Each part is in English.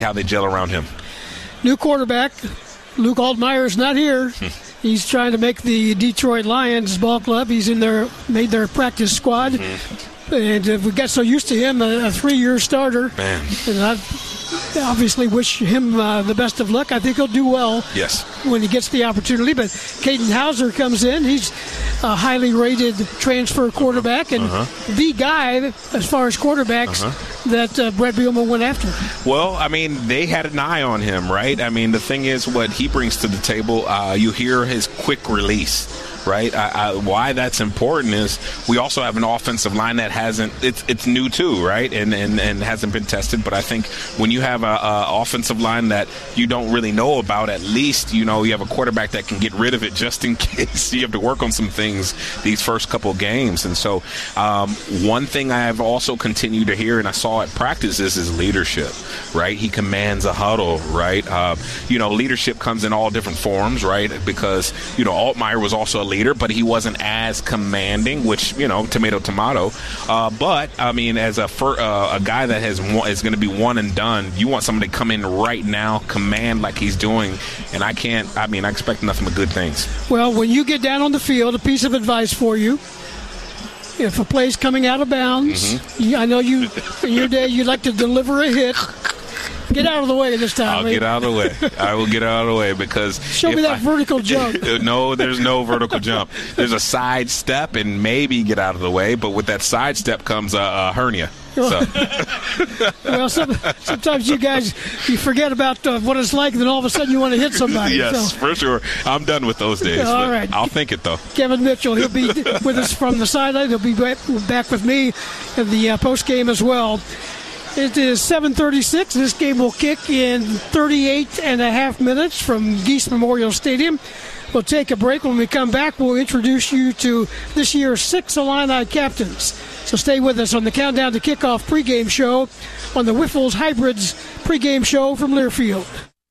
how they gel around him. New quarterback, Luke Altmaier is not here. He's trying to make the Detroit Lions ball club. He's made their practice squad. And we got so used to him, a 3-year starter. Man. And I obviously wish him the best of luck. I think he'll do well when he gets the opportunity. But Caden Hauser comes in. He's a highly rated transfer quarterback and the guy, as far as quarterbacks, that Brett Bielema went after. Well, I mean, they had an eye on him, right? I mean, the thing is what he brings to the table, you hear his quick release. Right. Why that's important is we also have an offensive line that it's new too, right, and hasn't been tested. But I think when you have a offensive line that you don't really know about, at least you have a quarterback that can get rid of it just in case you have to work on some things these first couple of games. And so one thing I have also continued to hear, and I saw at practice, is his leadership. Right, he commands a huddle. Right, leadership comes in all different forms. Right, because Altmaier was also a leader, but he wasn't as commanding, which tomato. But I mean, as a guy that is going to be one and done, you want somebody to come in right now, command like he's doing, and I expect nothing but good things. Well, when you get down on the field, a piece of advice for you: if a play's coming out of bounds, I know you in your day you like to deliver a hit. Get out of the way this time. I'll get out of the way. I will get out of the way because... Show me that vertical jump. No, there's no vertical jump. There's a side step and maybe get out of the way, but with that side step comes a hernia. So. Well, sometimes you guys, you forget about what it's like, and then all of a sudden you want to hit somebody. Yes, for sure. I'm done with those days. All right. I'll think it, though. Kevin Mitchell, he'll be with us from the sideline. He'll be back with me in the post-game as well. It is 7:36. This game will kick in 38 and a half minutes from Geese Memorial Stadium. We'll take a break. When we come back, we'll introduce you to this year's 6 Illini captains. So stay with us on the Countdown to Kickoff pregame show on the Whiffles Hybrids pregame show from Learfield.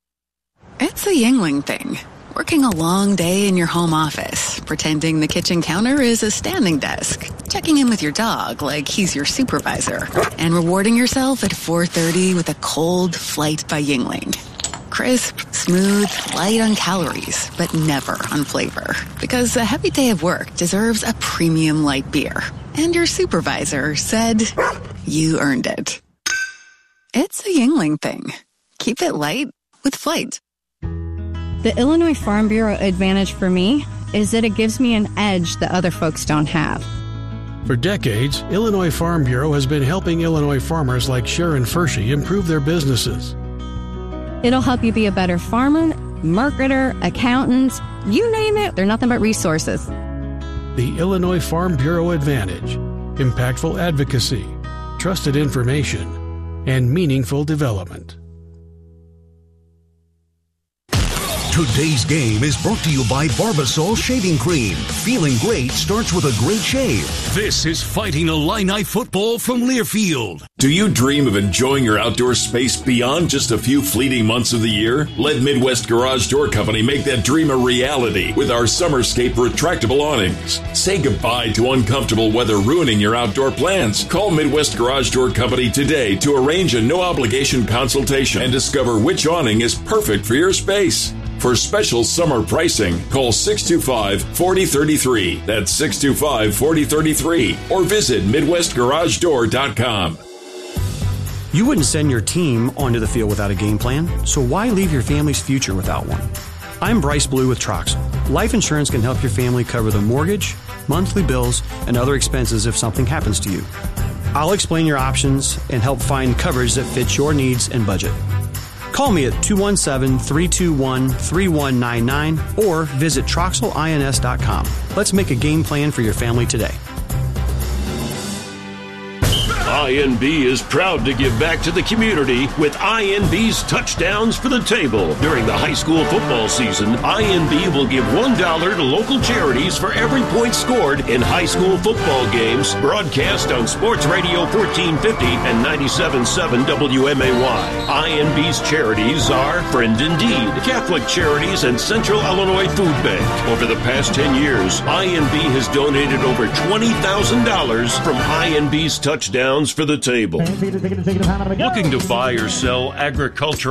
It's a Yingling thing. Working a long day in your home office, pretending the kitchen counter is a standing desk, checking in with your dog like he's your supervisor, and rewarding yourself at 4:30 with a cold Flight by Yingling. Crisp, smooth, light on calories, but never on flavor. Because a heavy day of work deserves a premium light beer. And your supervisor said you earned it. It's a Yingling thing. Keep it light with Flight. The Illinois Farm Bureau advantage for me is that it gives me an edge that other folks don't have. For decades, Illinois Farm Bureau has been helping Illinois farmers like Sharon Fershey improve their businesses. It'll help you be a better farmer, marketer, accountant, you name it, they're nothing but resources. The Illinois Farm Bureau Advantage: impactful advocacy, trusted information, and meaningful development. Today's game is brought to you by Barbasol Shaving Cream. Feeling great starts with a great shave. This is Fighting Illini football from Learfield. Do you dream of enjoying your outdoor space beyond just a few fleeting months of the year? Let Midwest Garage Door Company make that dream a reality with our Summerscape retractable awnings. Say goodbye to uncomfortable weather ruining your outdoor plans. Call Midwest Garage Door Company today to arrange a no-obligation consultation and discover which awning is perfect for your space. For special summer pricing, call 625-4033. That's 625-4033. Or visit MidwestGarageDoor.com. You wouldn't send your team onto the field without a game plan, so why leave your family's future without one? I'm Bryce Blue with Troxel. Life insurance can help your family cover the mortgage, monthly bills, and other expenses if something happens to you. I'll explain your options and help find coverage that fits your needs and budget. Call me at 217-321-3199 or visit TroxelINS.com. Let's make a game plan for your family today. INB is proud to give back to the community with INB's Touchdowns for the Table. During the high school football season, INB will give $1 to local charities for every point scored in high school football games broadcast on Sports Radio 1450 and 97.7 WMAY. INB's charities are Friend Indeed, Catholic Charities, and Central Illinois Food Bank. Over the past 10 years, INB has donated over $20,000 from INB's Touchdowns touchdowns for the table. Looking to buy or sell agricultural